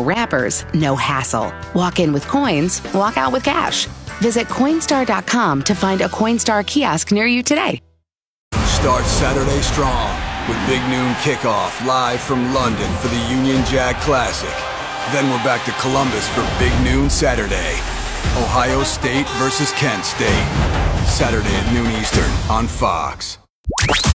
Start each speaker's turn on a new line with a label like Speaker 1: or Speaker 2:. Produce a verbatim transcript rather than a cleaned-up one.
Speaker 1: no wrappers, no hassle. Walk in with coins, walk out with cash. Visit Coinstar dot com to find a Coinstar kiosk near you today.
Speaker 2: Start Saturday strong with Big Noon Kickoff live from London for the Union Jack Classic. Then we're back to Columbus for Big Noon Saturday. Ohio State versus Kent State. Saturday at noon Eastern on Fox.